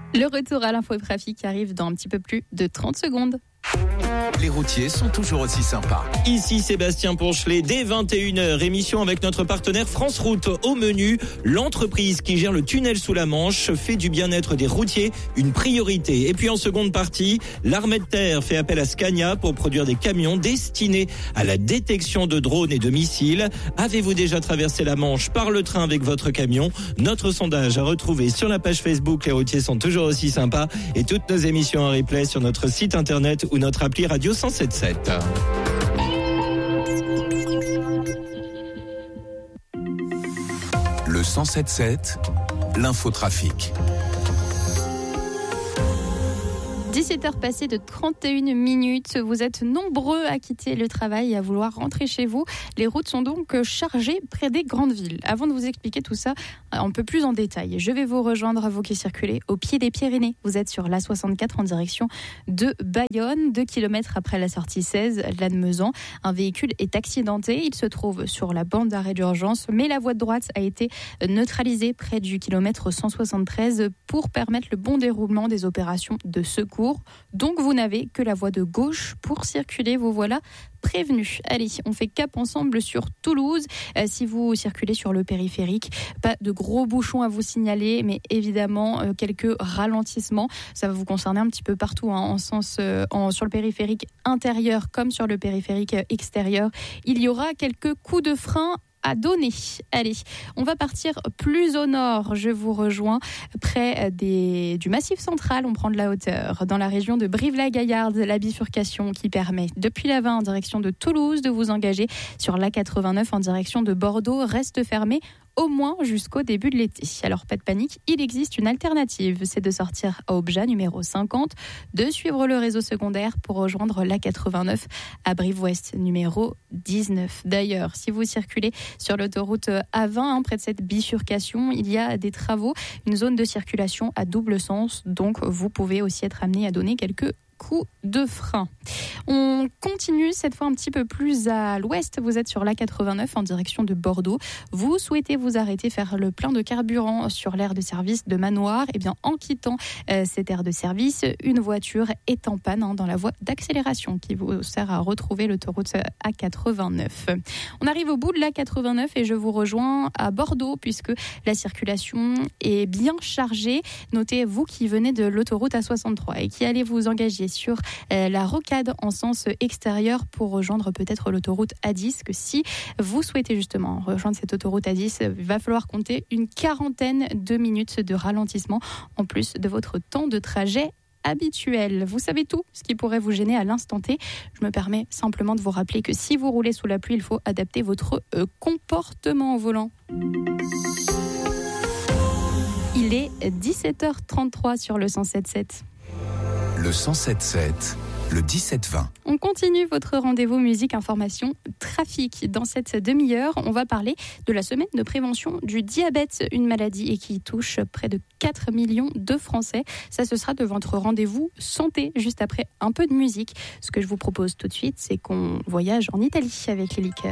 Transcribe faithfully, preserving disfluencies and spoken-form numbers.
Le retour à l'infotrafic arrive dans un petit peu plus de trente secondes. Les routiers sont toujours aussi sympas. Ici Sébastien Ponchelet, dès vingt et une heures, émission avec notre partenaire France Route. Au menu, l'entreprise qui gère le tunnel sous la Manche fait du bien-être des routiers une priorité. Et puis en seconde partie, l'armée de terre fait appel à Scania pour produire des camions destinés à la détection de drones et de missiles. Avez-vous déjà traversé la Manche par le train avec votre camion? Notre sondage à retrouver sur la page Facebook Les routiers sont toujours aussi sympas, et toutes nos émissions en replay sur notre site internet ou notre appli Radio cent sept sept. Le cent sept sept, l'infotrafic. dix-sept heures passées de trente et une minutes. Vous êtes nombreux à quitter le travail et à vouloir rentrer chez vous. Les routes sont donc chargées près des grandes villes. Avant de vous expliquer tout ça un peu plus en détail, je vais vous rejoindre, vous qui circulez au pied des Pyrénées. Vous êtes sur l'A soixante-quatre en direction de Bayonne. Deux kilomètres après la sortie seize, Lannemezan. Un véhicule est accidenté. Il se trouve sur la bande d'arrêt d'urgence, mais la voie de droite a été neutralisée près du kilomètre cent soixante-treize pour permettre le bon déroulement des opérations de secours. Donc vous n'avez que la voie de gauche pour circuler, vous voilà prévenu. Allez, on fait cap ensemble sur Toulouse. Euh, si vous circulez sur le périphérique, pas de gros bouchons à vous signaler, mais évidemment euh, quelques ralentissements. Ça va vous concerner un petit peu partout, hein, en sens, euh, en, sur le périphérique intérieur comme sur le périphérique extérieur. Il y aura quelques coups de frein à donner. Allez, on va partir plus au nord. Je vous rejoins près des, du Massif central. On prend de la hauteur. Dans la région de Brive-la-Gaillarde, la bifurcation qui permet, depuis la vingt en direction de Toulouse, de vous engager sur l'A quatre-vingt-neuf en direction de Bordeaux, reste fermée au moins jusqu'au début de l'été. Alors pas de panique, il existe une alternative, c'est de sortir à Obja numéro cinquante, de suivre le réseau secondaire pour rejoindre l'A quatre-vingt-neuf à Brive-Ouest numéro dix-neuf. D'ailleurs, si vous circulez sur l'autoroute A vingt, hein, près de cette bifurcation, il y a des travaux, une zone de circulation à double sens, donc vous pouvez aussi être amené à donner quelques coup de frein. On continue cette fois un petit peu plus à l'ouest. Vous êtes sur l'A quatre-vingt-neuf en direction de Bordeaux. Vous souhaitez vous arrêter faire le plein de carburant sur l'aire de service de Manoir. Eh bien, en quittant euh, cette aire de service, une voiture est en panne hein, dans la voie d'accélération qui vous sert à retrouver l'autoroute A quatre-vingt-neuf. On arrive au bout de l'A quatre-vingt-neuf et je vous rejoins à Bordeaux puisque la circulation est bien chargée. Notez, vous qui venez de l'autoroute A soixante-trois et qui allez vous engager sur euh, la rocade en sens extérieur pour rejoindre peut-être l'autoroute A dix, que si vous souhaitez justement rejoindre cette autoroute A dix, il va falloir compter une quarantaine de minutes de ralentissement en plus de votre temps de trajet habituel. Vous savez tout ce qui pourrait vous gêner à l'instant T. Je me permets simplement de vous rappeler que si vous roulez sous la pluie, il faut adapter votre euh, comportement au volant. Il est dix-sept heures trente-trois sur le cent sept sept. Le cent sept sept, le dix-sept vingt. On continue votre rendez-vous musique, information, trafic. Dans cette demi-heure, on va parler de la semaine de prévention du diabète, une maladie et qui touche près de quatre millions de Français. Ça, ce sera de votre rendez-vous santé, juste après un peu de musique. Ce que je vous propose tout de suite, c'est qu'on voyage en Italie avec les liqueurs.